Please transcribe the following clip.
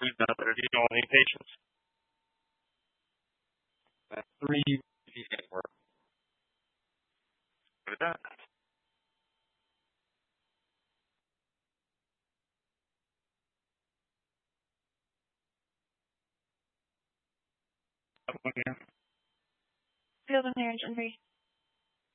We've done better. Do you know any patients? 3 patient work. What is that? Field and marriage injury.